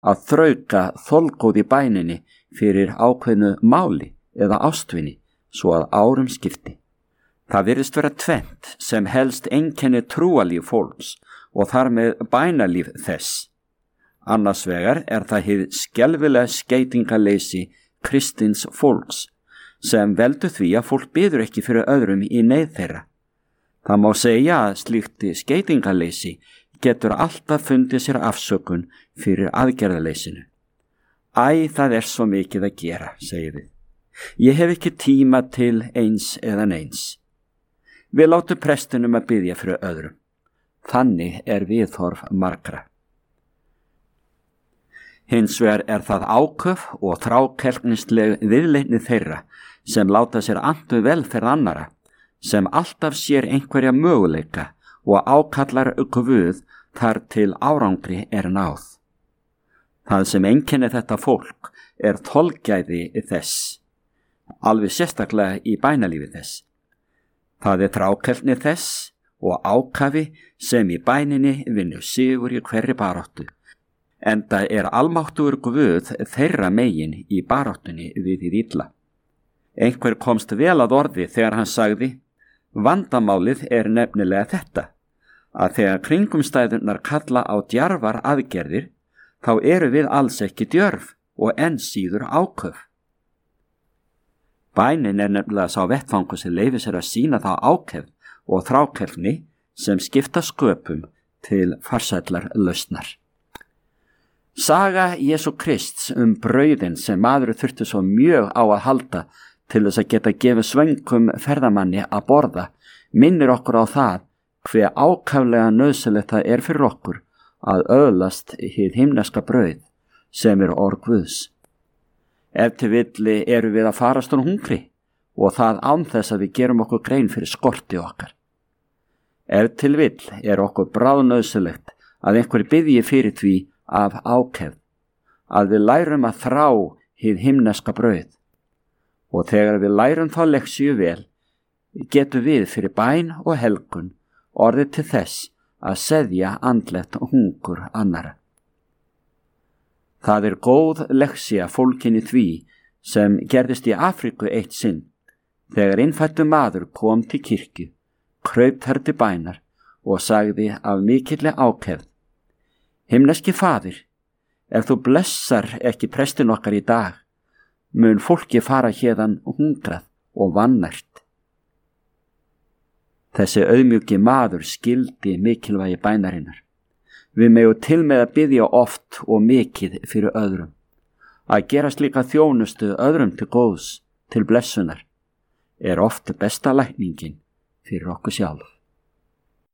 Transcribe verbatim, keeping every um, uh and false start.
að þrauka þolgóð í bæninni fyrir ákveðnu máli eða ástvinni svo að árum skipti. Það virðist vera tvennt sem helst einkenni trúalíf fólks og þar með bænalíf þess. Annars vegar er það hið skelfilega skeytingaleysi kristins fólks sem veldur því að fólk biður ekki fyrir öðrum í neyð þeirra. Það má segja að slíkt skeytingaleysi getur alltaf fundið sér afsökun fyrir aðgerðaleysinu. Æ, það er svo mikið að gera, segir við. Ég hef ekki tíma til eins eða neins. Við látum prestinum að biðja fyrir öðrum. Þannig er viðhorf margra. Hins vegar er það áköf og þrákelknisleg viðleitni þeirra sem láta sér annt um velferð annara, sem alltaf sér einhverja möguleika og ákallar Guð þar til árangri er náð. Það sem einkennir þetta fólk er þolgæði þess, alveg sérstaklega í bænalífi þess. Það er þrákelkni þess og ákafi sem í bæninni vinnur sigur í hverri baráttu, enda er almáttugur Guð þeirra megin í baráttunni við hið illa. Einhver komst vel að orði þegar hann sagði: vandamálið er nefnilega þetta, að þegar kringumstæðurnar kalla á djarfar aðgerðir, þá eru við alls ekki djörf og enn síður áköf. Bænin er nefnilega sá vettfangur sem leyfir sér að sýna þá ákefð og þrákelkni sem skipta sköpum til farsællar lausnar. Saga Jesú Krists um brauðin sem maður þurfti svo mjög á að halda til þess að geta gefið svöngum ferðamanni að borða minnir okkur á það hve ákaflega nauðsynlegt það er fyrir okkur að öðlast hið himneska brauð sem er orð Guðs. Ef til villi eru við að farast úr hungri og það án þess að við gerum okkur grein fyrir skorti okkar. Ef til vill er okkur bráðnauðsynlegt að einhver biðji fyrir því af ákefð, að við lærum að þrá hið himneska brauð. Og þegar við lærum þá leksíu vel, getum við fyrir bæn og helgun orðið til þess að seðja andlegt hungur annara. Það er góð leksía fólkin í því sem gerðist í Afríku eitt sinn, þegar innfættur maður kom til kirkju, kraup þar til bænar og sagði af mikilli ákefð: Himneski faðir, ef þú blessar ekki prestin okkar í dag, mun fólki fara hérðan hungrað og vannært. Þessi auðmjúki maður skildi mikilvægi bænarinnar. Við megum til með að biðja oft og mikið fyrir öðrum. Að gera slíka þjónustu öðrum til góðs, til blessunar, er oft besta lækningin fyrir okkur sjálf.